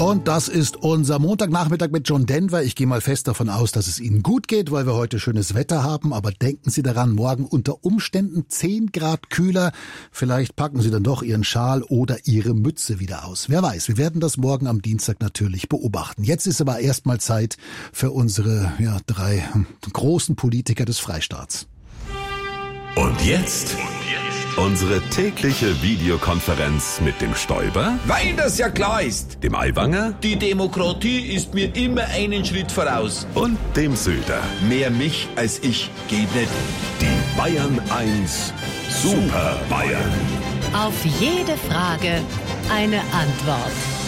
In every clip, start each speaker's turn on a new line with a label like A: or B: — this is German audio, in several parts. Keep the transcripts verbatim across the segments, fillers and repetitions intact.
A: Und das ist unser Montagnachmittag mit John Denver. Ich gehe mal fest davon aus, dass es Ihnen gut geht, weil wir heute schönes Wetter haben. Aber denken Sie daran, morgen unter Umständen zehn Grad kühler. Vielleicht packen Sie dann doch Ihren Schal oder Ihre Mütze wieder aus. Wer weiß, wir werden das morgen am Dienstag natürlich beobachten. Jetzt ist aber erstmal Zeit für unsere ja, drei großen Politiker des Freistaats.
B: Und jetzt unsere tägliche Videokonferenz mit dem Stoiber,
C: weil das ja klar ist.
B: dem Aiwanger
C: Die Demokratie ist mir immer einen Schritt voraus.
B: und dem Söder.
C: Mehr mich als ich geht nicht.
B: Die Bayern eins Super Bayern.
D: Auf jede Frage eine Antwort.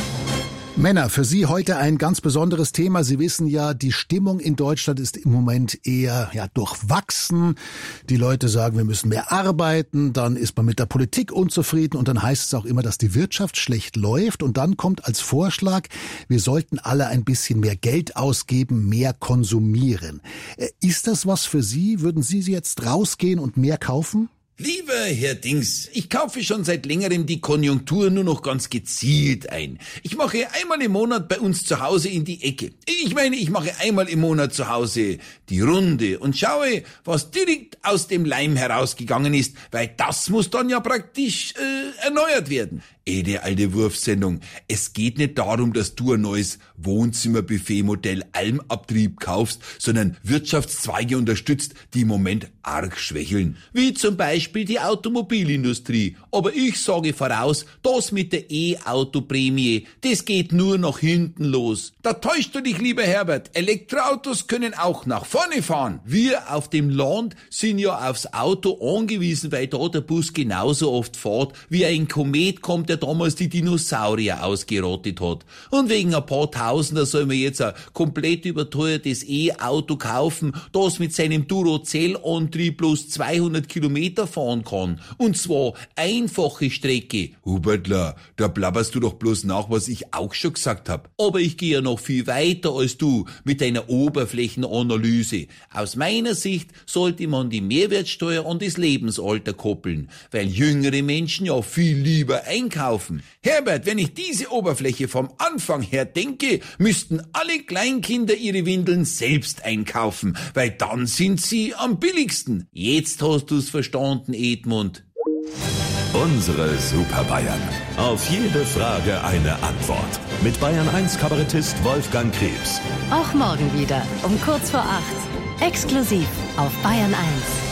A: Männer, für Sie heute ein ganz besonderes Thema. Sie wissen ja, die Stimmung in Deutschland ist im Moment eher ja durchwachsen. Die Leute sagen, wir müssen mehr arbeiten, dann ist man mit der Politik unzufrieden und dann heißt es auch immer, dass die Wirtschaft schlecht läuft und dann kommt als Vorschlag, wir sollten alle ein bisschen mehr Geld ausgeben, mehr konsumieren. Ist das was für Sie? Würden Sie jetzt rausgehen und mehr kaufen?
C: Lieber Herr Dings, ich kaufe schon seit längerem die Konjunktur nur noch ganz gezielt ein. Ich mache einmal im Monat bei uns zu Hause in die Ecke. Ich meine, ich mache einmal im Monat zu Hause die Runde und schaue, was direkt aus dem Leim herausgegangen ist, weil das muss dann ja praktisch äh, erneuert werden. Eh, die alte Wurfsendung. Es geht nicht darum, dass du ein neues Wohnzimmerbuffet-Modell Almabtrieb kaufst, sondern Wirtschaftszweige unterstützt, die im Moment arg schwächeln. Wie zum Beispiel die Automobilindustrie. Aber ich sage voraus, das mit der E-Auto-Prämie, das geht nur nach hinten los. Da täuscht du dich, lieber Herbert. Elektroautos können auch nach vorne fahren. Wir auf dem Land sind ja aufs Auto angewiesen, weil da der Bus genauso oft fährt, wie ein Komet kommt, der damals die Dinosaurier ausgerottet hat. Und wegen ein paar Tausender soll man jetzt ein komplett überteuertes E-Auto kaufen, das mit seinem Duracell-Antrieb bloß zweihundert Kilometer fahren kann. Und zwar einfache Strecke. Hubertler, da blabberst du doch bloß nach, was ich auch schon gesagt hab. Aber ich gehe ja noch viel weiter als du mit deiner Oberflächenanalyse. Aus meiner Sicht sollte man die Mehrwertsteuer an das Lebensalter koppeln, weil jüngere Menschen ja viel lieber einkaufen. Herbert, wenn ich diese Oberfläche vom Anfang her denke, müssten alle Kleinkinder ihre Windeln selbst einkaufen, weil dann sind sie am billigsten. Jetzt hast du's verstanden, Edmund.
B: Unsere Super Bayern. Auf jede Frage eine Antwort. Mit Bayern eins Kabarettist Wolfgang Krebs.
D: Auch morgen wieder um kurz vor acht. Exklusiv auf Bayern eins.